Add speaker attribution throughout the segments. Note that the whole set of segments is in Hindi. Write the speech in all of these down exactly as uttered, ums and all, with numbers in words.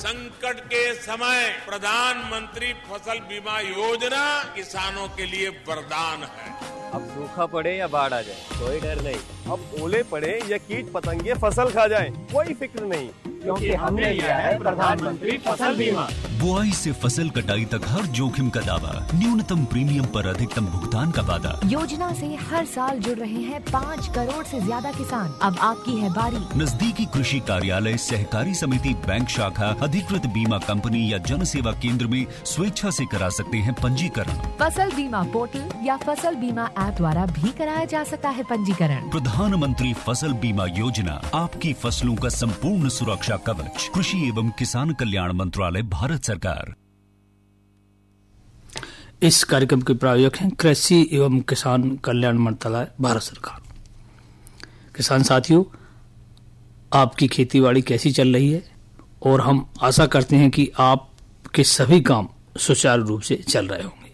Speaker 1: संकट के समय प्रधानमंत्री फसल बीमा योजना किसानों के लिए वरदान है।
Speaker 2: अब सूखा पड़े या बाढ़ आ जाए कोई डर नहीं,
Speaker 3: अब ओले पड़े या कीट पतंगे फसल खा जाए कोई फिक्र नहीं,
Speaker 4: क्योंकि हमने लिया है प्रधानमंत्री फसल बीमा।
Speaker 5: बुआई से फसल कटाई तक हर जोखिम का दावा, न्यूनतम प्रीमियम पर अधिकतम भुगतान का वादा।
Speaker 6: योजना से हर साल जुड़ रहे हैं पाँच करोड़ से ज्यादा किसान। अब आपकी है बारी।
Speaker 5: नजदीकी कृषि कार्यालय, सहकारी समिति, बैंक शाखा, अधिकृत बीमा कंपनी या जन सेवा केंद्र में स्वेच्छा से करा सकते हैं पंजीकरण।
Speaker 6: फसल बीमा पोर्टल या फसल बीमा ऐप द्वारा भी कराया जा सकता है पंजीकरण।
Speaker 5: प्रधानमंत्री फसल बीमा योजना, आपकी फसलों का संपूर्ण सुरक्षा कवच। कृषि एवं किसान कल्याण मंत्रालय, भारत सरकार।
Speaker 7: इस कार्यक्रम के प्रायोजक हैं कृषि एवं किसान कल्याण मंत्रालय, भारत सरकार। किसान साथियों, आपकी खेतीबाड़ी कैसी चल रही है? और हम आशा करते हैं कि आपके सभी काम सुचारू रूप से चल रहे होंगे।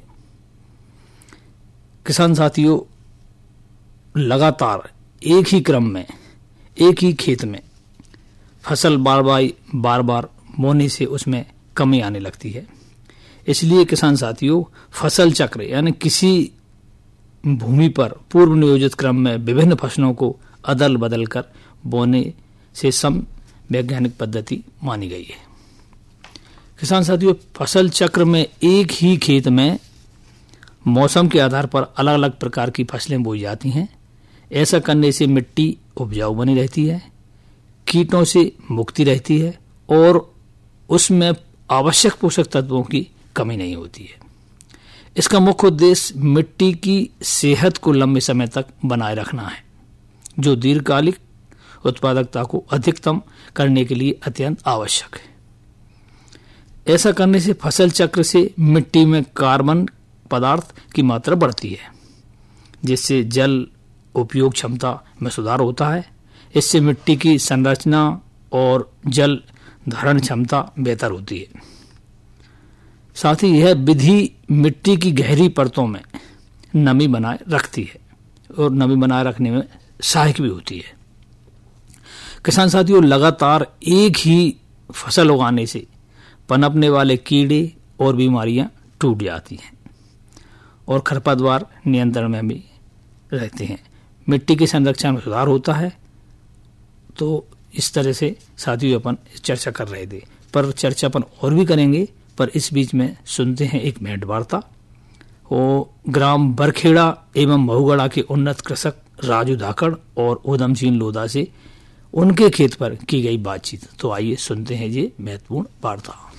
Speaker 7: किसान साथियों, लगातार एक ही क्रम में एक ही खेत में फसल बार बार बार बार बोने से उसमें कमी आने लगती है। इसलिए किसान साथियों, फसल चक्र यानी किसी भूमि पर पूर्व नियोजित क्रम में विभिन्न फसलों को अदल बदल कर बोने से सम वैज्ञानिक पद्धति मानी गई है। किसान साथियों, फसल चक्र में एक ही खेत में मौसम के आधार पर अलग अलग प्रकार की फसलें बोई जाती हैं। ऐसा करने से मिट्टी उपजाऊ बनी रहती है, कीटों से मुक्ति रहती है और उसमें आवश्यक पोषक तत्वों की कमी नहीं होती है। इसका मुख्य उद्देश्य मिट्टी की सेहत को लंबे समय तक बनाए रखना है, जो दीर्घकालिक उत्पादकता को अधिकतम करने के लिए अत्यंत आवश्यक है। ऐसा करने से फसल चक्र से मिट्टी में कार्बन पदार्थ की मात्रा बढ़ती है, जिससे जल उपयोग क्षमता में सुधार होता है। इससे मिट्टी की संरचना और जल धारण क्षमता बेहतर होती है। साथ ही यह विधि मिट्टी की गहरी परतों में नमी बनाए रखती है और नमी बनाए रखने में सहायक भी होती है। किसान साथियों, लगातार एक ही फसल उगाने से पनपने वाले कीड़े और बीमारियां टूट जाती हैं और खरपतवार नियंत्रण में भी रहते हैं। मिट्टी के संरक्षण में सुधार होता है। तो इस तरह से साथियों अपन चर्चा कर रहे थे, पर चर्चा अपन और भी करेंगे, पर इस बीच में सुनते हैं एक भेंट वार्ता। वो ग्राम बरखेड़ा एवं महुगढ़ा के उन्नत कृषक राजू धाकड़ और उधम सिंह लोधा से उनके खेत पर की गई बातचीत। तो आइए सुनते हैं ये महत्वपूर्ण वार्ता।